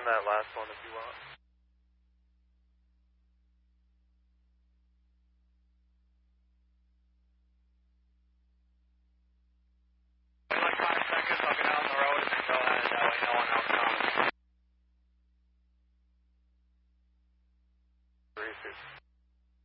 send that last one if you want. Like 5 seconds, I'll get out on the road and then go ahead and let you know when I'm coming. 350.